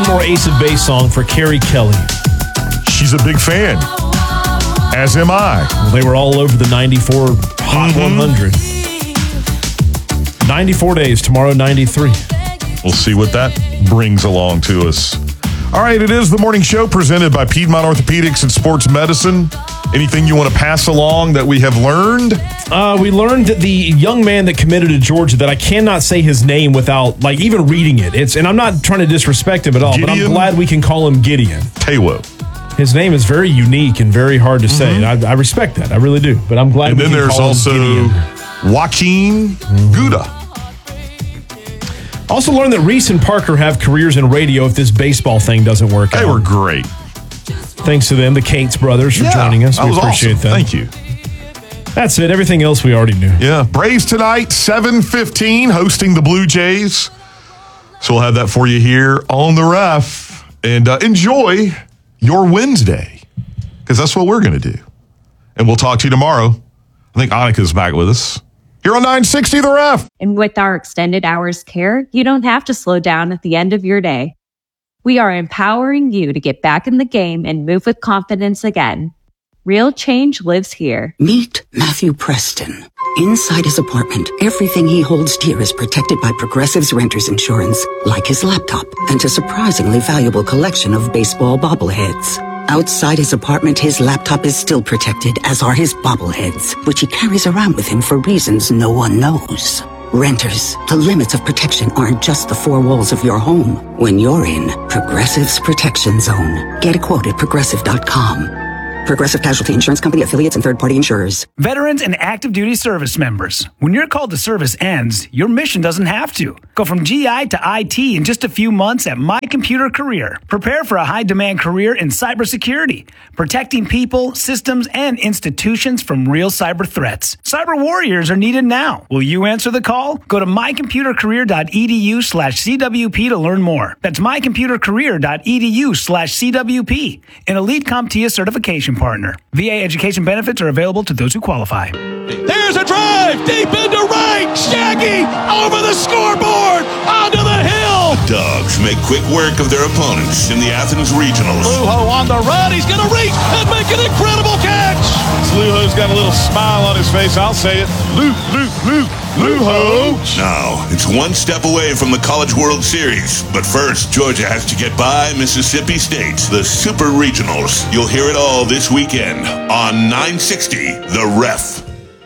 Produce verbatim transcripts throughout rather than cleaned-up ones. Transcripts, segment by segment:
one more Ace of Base song for Carrie Kelly. She's a big fan, as am I. Well, they were all over the ninety-four Hot mm-hmm. one hundred. ninety-four days, tomorrow ninety-three. We'll see what that brings along to us. All right, it is the morning show presented by Piedmont Orthopedics and Sports Medicine. Anything you want to pass along that we have learned? Uh, we learned that the young man that committed to Georgia, that I cannot say his name without, like, even reading it. It's And I'm not trying to disrespect him at all, Gideon? But I'm glad we can call him Gideon. Tewo. His name is very unique and very hard to mm-hmm. say, and I, I respect that. I really do. But I'm glad and we can can call him Gideon. And then there's also Joaquin mm-hmm. Gouda. Also learned that Reese and Parker have careers in radio if this baseball thing doesn't work they out. They were great. Thanks to them, the Cates brothers, for yeah, joining us. We that appreciate awesome. that. Thank you. That's it. Everything else we already knew. Yeah. Braves tonight, seven fifteen, hosting the Blue Jays. So we'll have that for you here on the Ref. And uh, enjoy your Wednesday, because that's what we're going to do. And we'll talk to you tomorrow. I think Annika's back with us. Here on nine sixty The Ref. And with our extended hours care, you don't have to slow down at the end of your day. We are empowering you to get back in the game and move with confidence again. Real change lives here. Meet Matthew Preston. Inside his apartment, everything he holds dear is protected by Progressive's Renters Insurance, like his laptop and a surprisingly valuable collection of baseball bobbleheads. Outside his apartment, his laptop is still protected, as are his bobbleheads, which he carries around with him for reasons no one knows. Renters, the limits of protection aren't just the four walls of your home. When you're in Progressive's Protection Zone, get a quote at progressive dot com. Progressive Casualty Insurance Company, affiliates, and third-party insurers. Veterans and active duty service members. When your call to service ends, your mission doesn't have to. Go from G I to I T in just a few months at My Computer Career. Prepare for a high-demand career in cybersecurity, protecting people, systems, and institutions from real cyber threats. Cyber warriors are needed now. Will you answer the call? Go to mycomputercareer.edu slash CWP to learn more. That's mycomputercareer.edu slash CWP. An Elite CompTIA certification partner. V A education benefits are available to those who qualify. There's a drive deep into right. Shaggy over the scoreboard onto the hill. The Dogs make quick work of their opponents in the Athens Regionals. Lujo on the run. He's going to reach and make an incredible catch. Lujo's got a little smile on his face. I'll say it. Luke, Luke, Luke. Lujo. Now, it's one step away from the College World Series. But first, Georgia has to get by Mississippi State. The Super Regionals. You'll hear it all this weekend on nine sixty The Ref.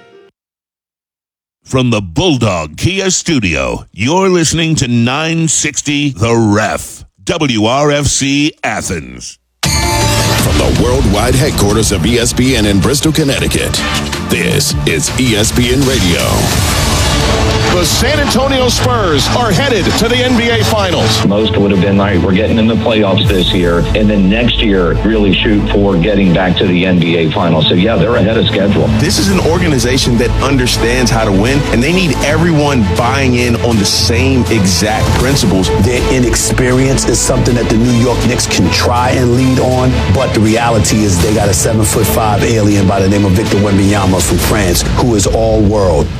From the Bulldog Kia Studio, you're listening to nine sixty The Ref. W R F C Athens. From the worldwide headquarters of E S P N in Bristol, Connecticut, this is E S P N Radio. The San Antonio Spurs are headed to the N B A Finals. Most would have been like, we're getting in the playoffs this year, and then next year really shoot for getting back to the N B A Finals. So, yeah, they're ahead of schedule. This is an organization that understands how to win, and they need everyone buying in on the same exact principles. Their inexperience is something that the New York Knicks can try and lead on, but the reality is they got a seven foot five alien by the name of Victor Wembanyama from France, who is all world.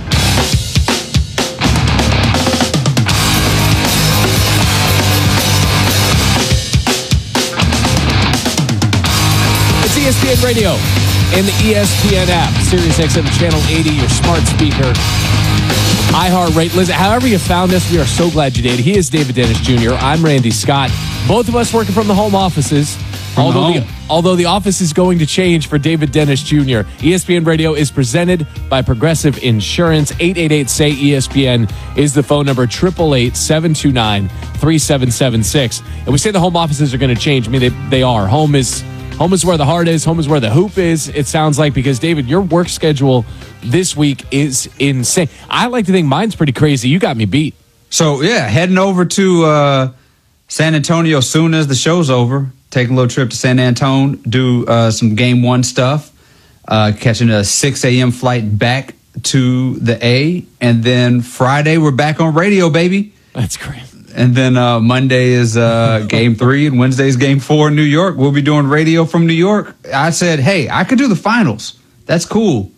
E S P N Radio and the E S P N app, Sirius X M Channel eighty, your smart speaker, iHeartRadio. Listen, however you found us, we are so glad you did. He is David Dennis Junior I'm Randy Scott. Both of us working from the home offices. Although home. the, although the office is going to change for David Dennis Junior E S P N Radio is presented by Progressive Insurance. eight eight eight, S A Y, E S P N is the phone number, eight eight eight, seven two nine, three seven seven six. And we say the home offices are going to change. I mean, they, they are. Home is... Home is where the heart is. Home is where the hoop is, it sounds like, because, David, your work schedule this week is insane. I like to think mine's pretty crazy. You got me beat. So, yeah, heading over to uh, San Antonio soon as the show's over. Taking a little trip to San Antonio, do uh, some game one stuff, uh, catching a six a.m. flight back to the A. And then Friday, we're back on radio, baby. That's great. And then uh, Monday is uh, game three, and Wednesday's game four in New York. We'll be doing radio from New York. I said, hey, I could do the finals. That's cool.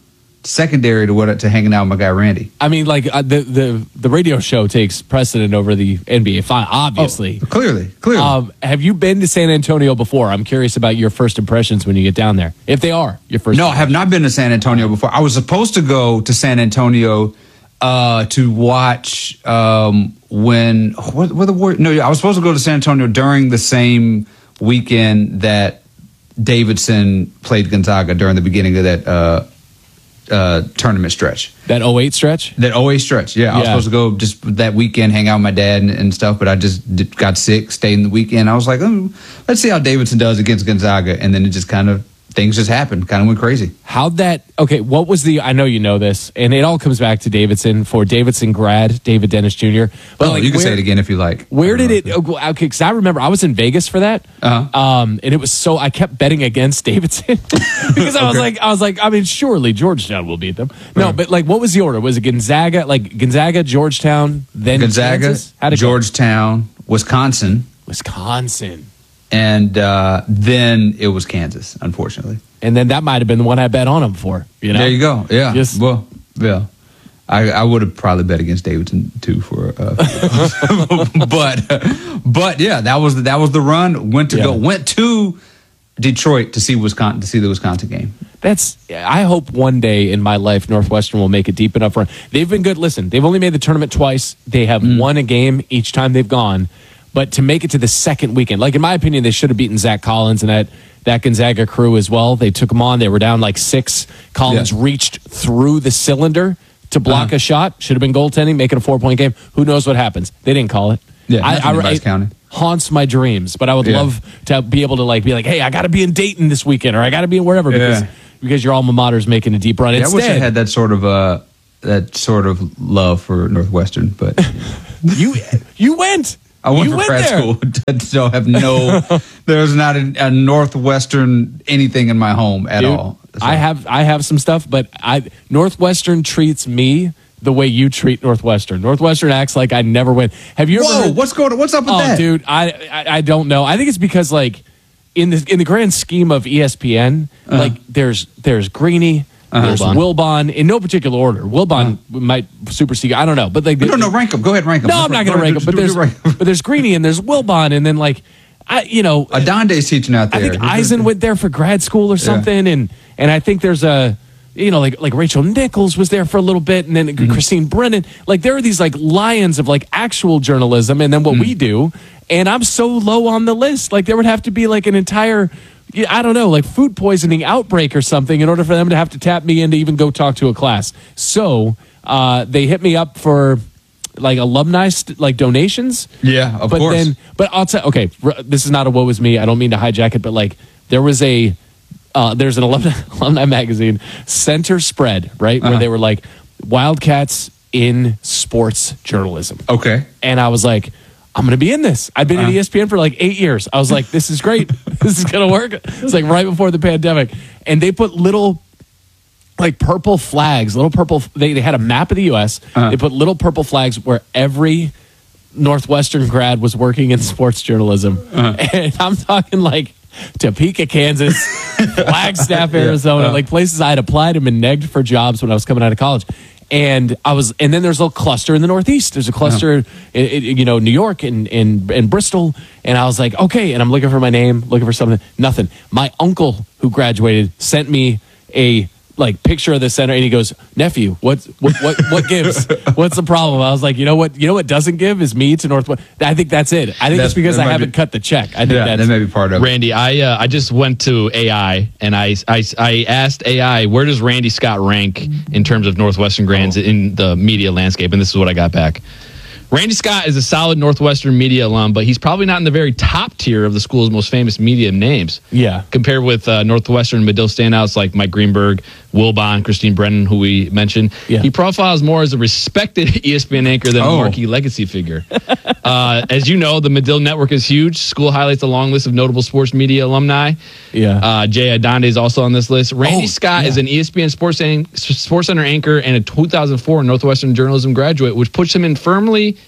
secondary to what to hanging out with my guy Randy. I mean, like uh, the the the radio show takes precedent over the N B A final, obviously. Oh, clearly, clearly. Um, have you been to San Antonio before? I'm curious about your first impressions when you get down there, if they are your first. No, I have not been to San Antonio before. I was supposed to go to San Antonio uh, to watch um, when what, what the Warriors. No, I was supposed to go to San Antonio during the same weekend that Davidson played Gonzaga during the beginning of that uh, uh, tournament stretch. That oh eight stretch? That oh eight stretch, yeah. I was Yeah. supposed to go just that weekend, hang out with my dad and, and stuff, but I just did, got sick, stayed in the weekend. I was like, oh, let's see how Davidson does against Gonzaga. And then it just kind of, things just happened, kind of went crazy. How'd that, okay, what was the, I know you know this, and it all comes back to Davidson for Davidson grad, David Dennis Junior But Oh, like, you can where- say it again if you like. Where did it, okay, because I remember I was in Vegas for that, uh-huh. um, and it was so, I kept betting against Davidson because I was Okay. like, I was like, I mean, surely Georgetown will beat them. No, but like, what was the order? Was it Gonzaga, like Gonzaga, Georgetown, then Gonzaga, Kansas? How'd it go? Georgetown, Wisconsin. Wisconsin. And uh, then it was Kansas, unfortunately. And then that might have been the one I bet on them for. You know, There you go. Yeah. Just- well, yeah. I, I would have probably bet against Davidson too for, uh, but but yeah, that was that was the run. Went to Yeah. go went to Detroit to see Wisconsin to see the Wisconsin game. That's. I hope one day in my life Northwestern will make a deep enough run. They've been good. Listen, they've only made the tournament twice. They have Mm. won a game each time they've gone. But to make it to the second weekend, like in my opinion, they should have beaten Zach Collins and that that Gonzaga crew as well. They took them on. They were down like six. Collins Yeah. reached through the cylinder to block Uh-huh. a shot. Should have been goaltending, make it a four point game. Who knows what happens? They didn't call it. Yeah, I, nothing in Vice it County. haunts my dreams. But I would Yeah. love to be able to like be like, hey, I got to be in Dayton this weekend, or I got to be in wherever because Yeah. because your alma mater's making a deep run. Yeah, I wish I Instead, had that sort of uh that sort of love for Northwestern, but you you went. I went You for went grad there. school, so have no. There's not a, a Northwestern anything in my home at Dude, all. So- I have I have some stuff, but I Northwestern treats me the way you treat Northwestern. Northwestern acts like I never win. Have you ever? Whoa, heard- what's going? What's up with oh, that, dude? I, I I don't know. I think it's because like in the in the grand scheme of E S P N, Uh-huh. like there's there's Greeny. Uh-huh. There's Wilbon in no particular order. Wilbon might supersede. I don't know, but like No, no, rank them. Go ahead, rank them. No, I'm not going to rank them. But there's but there's Greeny and there's Wilbon, and then like I, you know, Adonde's teaching out there. I think Eisen went there for grad school or something, and and I think there's a, you know, like like Rachel Nichols was there for a little bit, and then Mm-hmm. Christine Brennan. Like there are these like lions of like actual journalism, and then what Mm. we do, and I'm so low on the list. Like there would have to be like an entire. Yeah, I don't know, like food poisoning outbreak or something in order for them to have to tap me in to even go talk to a class. So uh, they hit me up for like alumni st- like donations. Yeah, of but course. Then, but I'll tell. Okay, r- this is not a woe was me. I don't mean to hijack it, but like there was a uh, there's an alumni alumni magazine Center Spread, right, where Uh-huh. they were like Wildcats in sports journalism. Okay, and I was like, I'm going to be in this. I've been Uh-huh. at E S P N for like eight years. I was like, this is great. This is going to work. It's like right before the pandemic. And they put little like purple flags, little purple. They, they had a map of the U S. Uh-huh. They put little purple flags where every Northwestern grad was working in sports journalism. Uh-huh. And I'm talking like Topeka, Kansas, Flagstaff, Arizona, Uh-huh. like places I had applied and been negged for jobs when I was coming out of college. And I was, and then there's a cluster in the Northeast. There's a cluster, i- i- you know, New York and, and and Bristol. And I was like, okay. And I'm looking for my name, looking for something. Nothing. My uncle who graduated sent me a like picture of the center, and he goes, "Nephew, what what what, what gives? What's the problem?" I was like, you know what, you know what doesn't give is me to Northwest. I think that's it. I think That's- it's because that I might haven't be- cut the check. I think yeah, that's that may be part of it. Randy, I uh, I just went to A I and I, I, I asked A I, where does Randy Scott rank in terms of Northwestern grads Oh. in the media landscape? And this is what I got back. Randy Scott is a solid Northwestern media alum, but he's probably not in the very top tier of the school's most famous media names. Yeah. Compared with uh, Northwestern Medill standouts like Mike Greenberg, Wilbon, Christine Brennan, who we mentioned. Yeah. He profiles more as a respected E S P N anchor than Oh. a marquee legacy figure. uh, as you know, the Medill network is huge. School highlights a long list of notable sports media alumni. Yeah. Uh, Jay Adonde is also on this list. Randy Oh, Scott yeah. is an E S P N Sports, Sports Center anchor and a two thousand four Northwestern journalism graduate, which puts him in firmly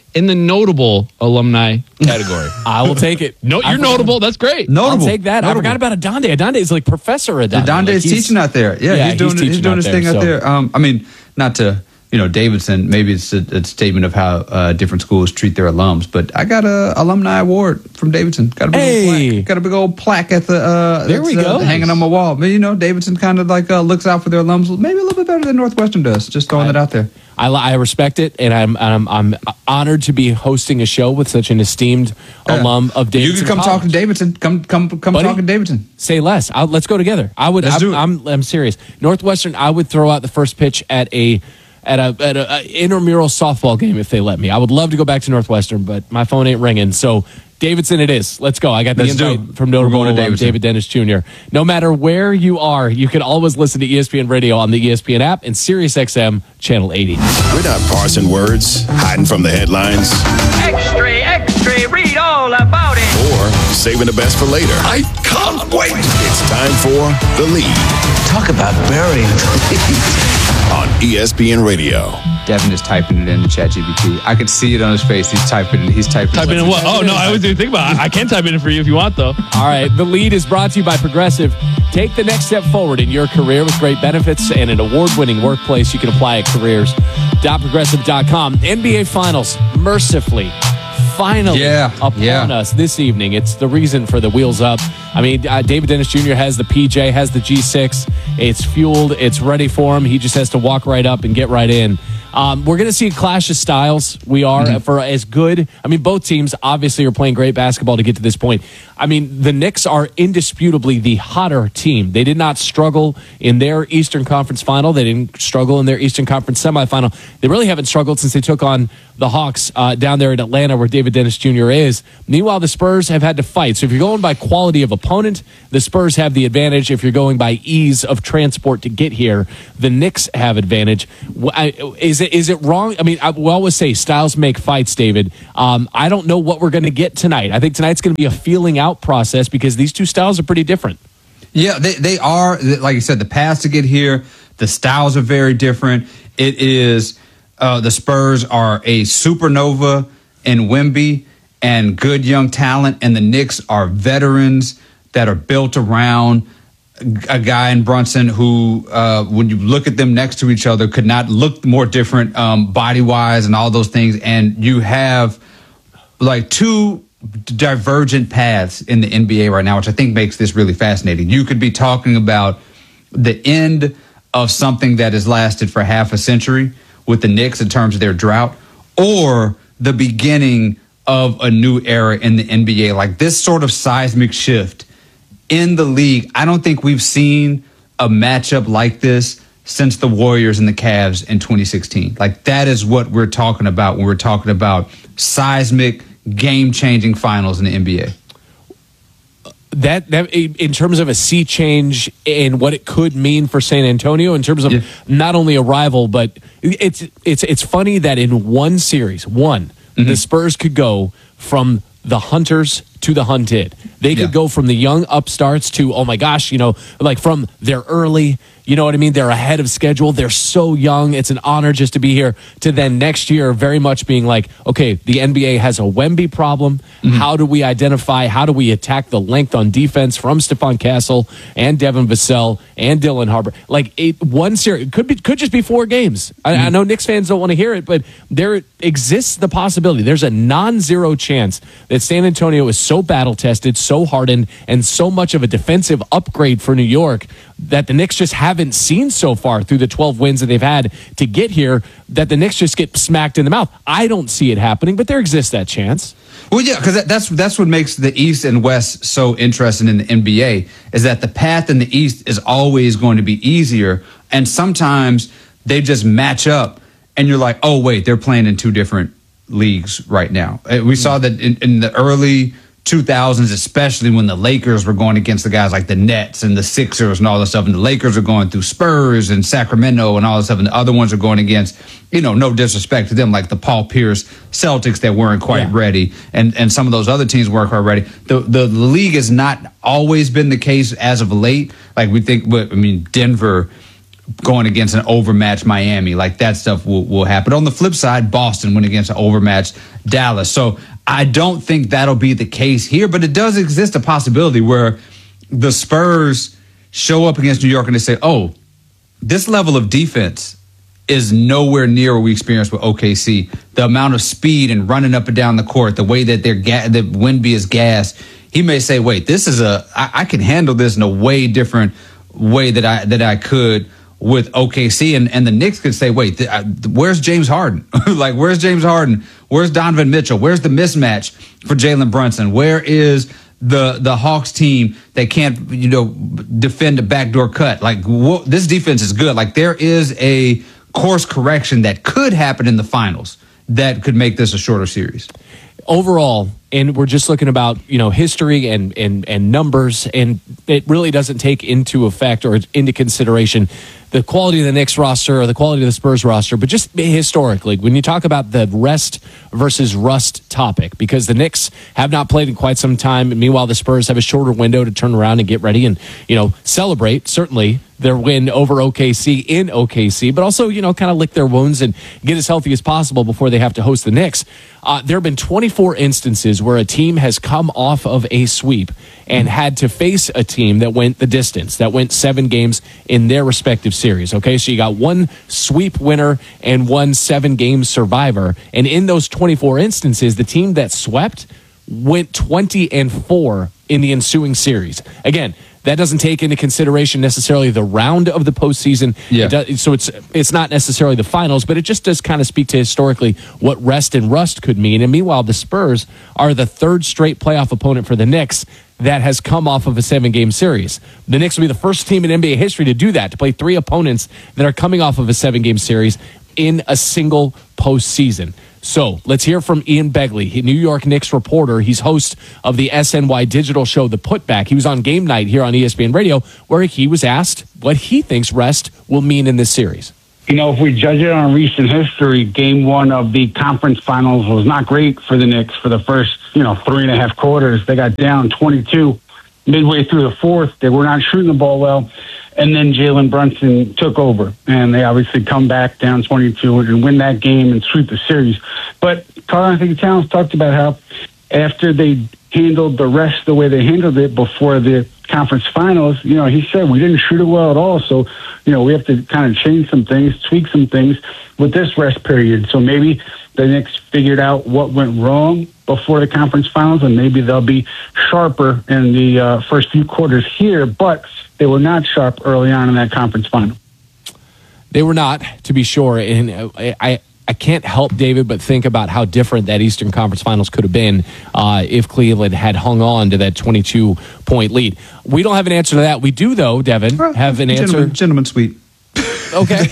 in the notable alumni category. I will take it. No, you're notable. That's great. Notable. I'll take that. Notable. I forgot about Adonde. Adonde is like Professor Adonde. Adonde like is teaching out there. Yeah, yeah he's doing he's, he's, doing his out thing there, out so. there. Um, I mean, not to you know Davidson. Maybe it's a, a statement of how uh, different schools treat their alums. But I got a alumni award from Davidson. Got a big Hey. old plaque. Got a big old plaque at the uh, There we that's, uh, go. hanging on my wall. But you know, Davidson kind of like uh, looks out for their alums maybe a little bit better than Northwestern does. Just throwing I, it out there. I, I respect it, and I'm, I'm I'm honored to be hosting a show with such an esteemed Yeah. alum of Davidson. You can come College. talk to Davidson. Come come come Buddy, talk to Davidson. Say less. I'll, let's go together. I would. Let's I'm, do it. I'm I'm serious. Northwestern. I would throw out the first pitch at a at a at a, a intramural softball game if they let me. I would love to go back to Northwestern, but my phone ain't ringing. So Davidson, it is. Let's go. I got the Let's do invite it. from We're notable going to alum Davidson. David Dennis Junior No matter where you are, you can always listen to E S P N Radio on the E S P N app and Sirius X M channel eighty. We're not parsing words, hiding from the headlines, Extra, extra, read all about it. or saving the best for later. I can't wait. It's time for The Lead. Talk about burying the lead. On E S P N Radio. Devin is typing it into ChatGPT. I can see it on his face. He's typing it. He's typing. Type it in what? Oh, no, I always do think about it. I can type it in for you if you want, though. All right. The Lead is brought to you by Progressive. Take the next step forward in your career with great benefits and an award-winning workplace. You can apply at careers dot progressive dot com. N B A Finals, mercifully, finally Yeah, upon yeah. us this evening. It's the reason for the wheels up. I mean, uh, David Dennis Junior has the P J, has the G six. It's fueled. It's ready for him. He just has to walk right up and get right in. Um, we're going to see a clash of styles. We are Mm-hmm. for as good. I mean, both teams obviously are playing great basketball to get to this point. I mean, the Knicks are indisputably the hotter team. They did not struggle in their Eastern Conference final. They didn't struggle in their Eastern Conference semifinal. They really haven't struggled since they took on the Hawks uh, down there in Atlanta, where David Dennis Junior is. Meanwhile, the Spurs have had to fight. So if you're going by quality of opponent, the Spurs have the advantage. If you're going by ease of transport to get here, the Knicks have advantage. Wh- I- Is it is it wrong? I mean, I, we always say styles make fights, David. Um, I don't know what we're going to get tonight. I think tonight's going to be a feeling out process because these two styles are pretty different. Yeah, they they are. Like you said, the paths to get here, the styles are very different. It is uh, the Spurs are a supernova in Wemby and good young talent, and the Knicks are veterans that are built around a guy in Brunson who, uh, when you look at them next to each other, could not look more different um, body-wise and all those things. And you have like two divergent paths in the N B A right now, which I think makes this really fascinating. You could be talking about the end of something that has lasted for half a century with the Knicks in terms of their drought, or the beginning of a new era in the N B A. Like this sort of seismic shift in the league, I don't think we've seen a matchup like this since the Warriors and the Cavs in twenty sixteen. Like that is what we're talking about when we're talking about seismic, game-changing finals in the N B A. That, that in terms of a sea change and what it could mean for San Antonio in terms of Yeah. not only a rival, but it's it's it's funny that in one series, one, Mm-hmm. the Spurs could go from the hunters to the hunted. They could Yeah. go from the young upstarts to, oh my gosh, you know, like from they're early, you know what I mean? They're ahead of schedule. They're so young. It's an honor just to be here. To then next year, very much being like, okay, the N B A has a Wemby problem. Mm-hmm. How do we identify, how do we attack the length on defense from Stephon Castle and Devin Vassell and Dylan Harper? Like eight, one series, it could be, could just be four games. I, Mm-hmm. I know Knicks fans don't want to hear it, but there exists the possibility. There's a non-zero chance that San Antonio is so battle-tested, so hardened, and so much of a defensive upgrade for New York that the Knicks just haven't seen so far through the twelve wins that they've had to get here, that the Knicks just get smacked in the mouth. I don't see it happening, but there exists that chance. Well, yeah, because that's that's what makes the East and West so interesting in the N B A is that the path in the East is always going to be easier, and sometimes they just match up, and you're like, oh wait, they're playing in two different leagues right now. Uh, We saw that in, in the early two thousands, especially when the Lakers were going against the guys like the Nets and the Sixers and all this stuff, and the Lakers are going through Spurs and Sacramento and all this stuff, and the other ones are going against, you know, no disrespect to them, like the Paul Pierce Celtics that weren't quite Yeah. ready, and and some of those other teams weren't quite ready. The the league has not always been the case as of late. Like we think, but I mean, Denver going against an overmatched Miami. Like that stuff will, will happen. On the flip side, Boston went against an overmatched Dallas. So I don't think that'll be the case here, but it does exist a possibility where the Spurs show up against New York and they say, oh, this level of defense is nowhere near what we experienced with O K C. The amount of speed and running up and down the court, the way that they're ga- that Wemby is gassed, he may say, wait, this is a, I, I can handle this in a way different way that I, that I could with O K C. And, and the Knicks could say, wait, th- I, where's James Harden? Like, where's James Harden? Where's Donovan Mitchell? Where's the mismatch for Jalen Brunson? Where is the the Hawks team that can't, you know, defend a backdoor cut? Like, wh- this defense is good. Like, there is a course correction that could happen in the finals that could make this a shorter series. Overall, and we're just looking about, you know, history and, and, and numbers, and it really doesn't take into effect or into consideration the quality of the Knicks roster or the quality of the Spurs roster, but just historically, when you talk about the rest versus rust topic, because the Knicks have not played in quite some time, and meanwhile the Spurs have a shorter window to turn around and get ready and, you know, celebrate, certainly, their win over O K C in O K C, but also, you know, kind of lick their wounds and get as healthy as possible before they have to host the Knicks. Uh, there have been twenty-four instances where a team has come off of a sweep and had to face a team that went the distance, that went seven games in their respective series. Okay, so you got one sweep winner and one seven-game survivor. And in those twenty-four instances, the team that swept went twenty and four in the ensuing series. Again, that doesn't take into consideration necessarily the round of the postseason. Yeah. It does, so it's it's not necessarily the finals, but it just does kind of speak to historically what rest and rust could mean. And meanwhile, the Spurs are the third straight playoff opponent for the Knicks that has come off of a seven-game series. The Knicks will be the first team in N B A history to do that, to play three opponents that are coming off of a seven-game series in a single postseason. So let's hear from Ian Begley, New York Knicks reporter. He's host of the S N Y digital show, The Putback. He was on Game Night here on E S P N Radio, where he was asked what he thinks rest will mean in this series. You know, if we judge it on recent history, game one of the conference finals was not great for the Knicks for the first, you know, three and a half quarters. They got down twenty-two midway through the fourth. They were not shooting the ball well. And then Jalen Brunson took over, and they obviously come back down twenty-two and win that game and sweep the series. But Karl-Anthony Towns talked about how after they handled the rest the way they handled it before the conference finals, you know, he said we didn't shoot it well at all. So, you know, we have to kind of change some things, tweak some things with this rest period. So maybe the Knicks figured out what went wrong before the conference finals, and maybe they'll be sharper in the uh, first few quarters here, but they were not sharp early on in that conference final. They were not, to be sure. And I, I, I can't help, David, but think about how different that Eastern Conference Finals could have been uh, if Cleveland had hung on to that twenty-two point lead. We don't have an answer to that. We do, though, Devin, have an answer. Gentleman, gentleman sweep. Okay. okay.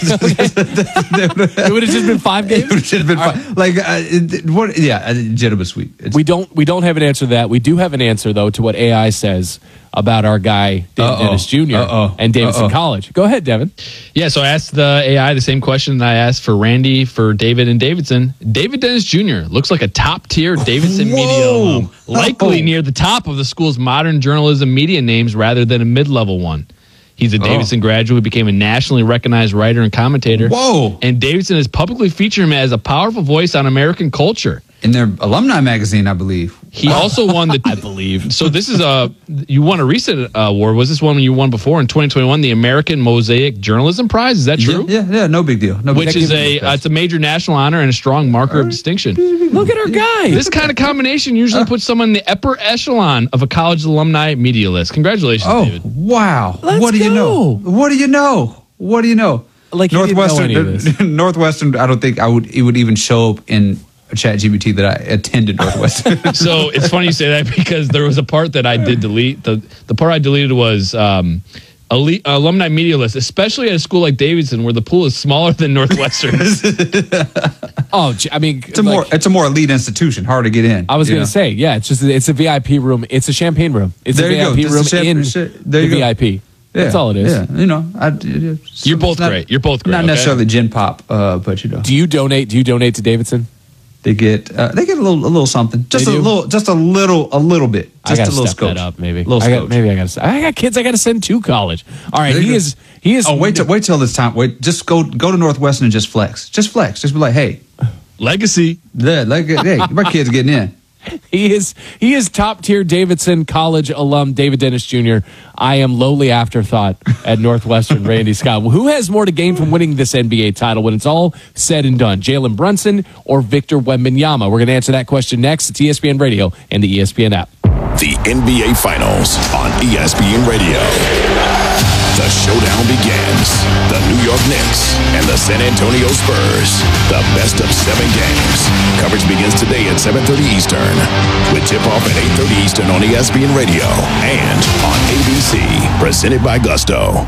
It would have just been five games. It would have been five. Like uh, what? Yeah, a gentleman sweep. It's, we don't. We don't have an answer to that. We do have an answer though to what A I says about our guy David Uh-oh. Dennis Junior Uh-oh. and Davidson Uh-oh. College. Go ahead, Devin. Yeah, so I asked the A I the same question that I asked for Randy, for David, and Davidson. David Dennis Junior looks like a top-tier Davidson Whoa. media alum, likely Oh. near the top of the school's modern journalism media names rather than a mid-level one. He's a Davidson Oh. graduate who became a nationally recognized writer and commentator. Whoa. And Davidson has publicly featured him as a powerful voice on American culture. In their alumni magazine, I believe. He also won the... I believe. So this is a... You won a recent uh, award. Was this one you won before in twenty twenty-one? The American Mosaic Journalism Prize? Is that true? Yeah, yeah, yeah, no big deal. No big Which deal. is a... Uh, it's a major national honor and a strong marker of distinction. Look at our guy. This kind of combination usually puts someone in the upper echelon of a college alumni media list. Congratulations, Oh, David. wow. Let's what do you go. know? What do you know? What do you know? Like you didn't know Northwestern, any of this. Northwestern, I don't think I would it would even show up in ChatGPT that I attended Northwestern. So it's funny you say that because there was a part that I did delete. The the part I deleted was um, elite, alumni media list, especially at a school like Davidson where the pool is smaller than Northwestern. Oh, j- I mean, It's a like, more it's a more elite institution, hard to get in. I was you going know? to say, yeah, it's just it's a V I P room. It's a champagne room. It's There a you go. V I P Just a room champ- in shit. the There you go. V I P. That's Yeah, all it is. Yeah, you know, I, You're both not- great. You're both great. Not okay? necessarily gin pop, uh, but you know. Do you donate? Do you donate to Davidson? They get uh, they get a little a little something, just They a do? little, just a little, a little bit, I just gotta a little step scotch. that up, maybe. Little I got, scotch. maybe I got. I got kids. I got to send to college. All right, There you he go. is. He is. Oh, wait till wait till this time. Wait, just go go to Northwestern and just flex, just flex, just be like, hey, legacy. Yeah, like hey, my kid's getting in. He is he is top tier Davidson College alum David Dennis Junior I am lowly afterthought at Northwestern. Randy Scott. Who has more to gain from winning this N B A title when it's all said and done? Jalen Brunson or Victor Wembanyama? We're going to answer that question next. It's E S P N Radio and the E S P N app. The N B A Finals on E S P N Radio. The showdown begins. The New York Knicks and the San Antonio Spurs. The best of seven games. Coverage begins today at seven thirty Eastern. With tip-off at eight thirty Eastern on E S P N Radio and on A B C. Presented by Gusto.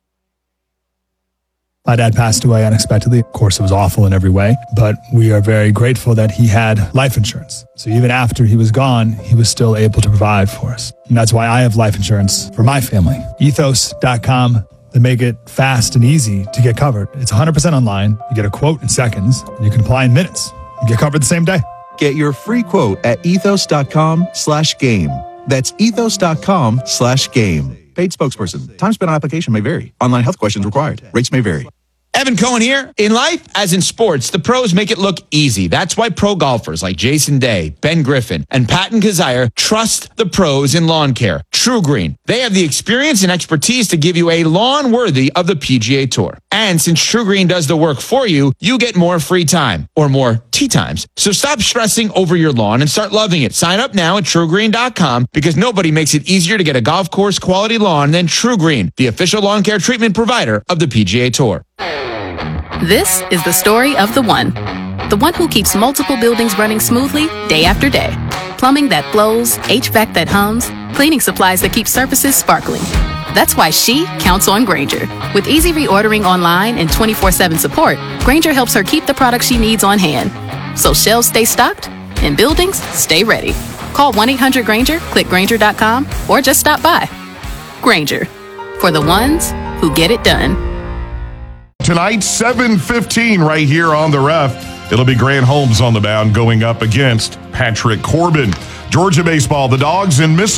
My dad passed away unexpectedly. Of course, it was awful in every way, but we are very grateful that he had life insurance. So even after he was gone, he was still able to provide for us. And that's why I have life insurance for my family. ethos dot com. They make it fast and easy to get covered. It's one hundred percent online. You get a quote in seconds, and you can apply in minutes. You get covered the same day. Get your free quote at ethos dot com slash game. That's ethos dot com slash game. Paid spokesperson. Time spent on application may vary. Online health questions required. Rates may vary. Evan Cohen here. In life, as in sports, the pros make it look easy. That's why pro golfers like Jason Day, Ben Griffin, and Patton Kazire trust the pros in lawn care. True Green. They have the experience and expertise to give you a lawn worthy of the P G A Tour. And since True Green does the work for you, you get more free time or more tee times. So stop stressing over your lawn and start loving it. Sign up now at true green dot com because nobody makes it easier to get a golf course quality lawn than True Green, the official lawn care treatment provider of the P G A Tour. This is the story of the one. The one who keeps multiple buildings running smoothly day after day. Plumbing that flows, H V A C that hums, cleaning supplies that keep surfaces sparkling. That's why she counts on Grainger. With easy reordering online and twenty-four seven support, Grainger helps her keep the products she needs on hand. So shelves stay stocked and buildings stay ready. Call one eight hundred Grainger, click Grainger dot com, or just stop by. Grainger, for the ones who get it done. Tonight, seven fifteen right here on the Ref. It'll be Grant Holmes on the mound going up against Patrick Corbin. Georgia baseball, the Dogs in Mississippi.